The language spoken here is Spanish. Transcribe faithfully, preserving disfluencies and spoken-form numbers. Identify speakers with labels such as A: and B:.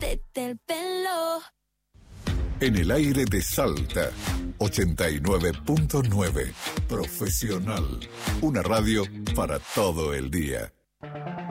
A: Vete el pelo.
B: En el aire de Salta, ochenta y nueve punto nueve. Profesional. Una radio para todo el día.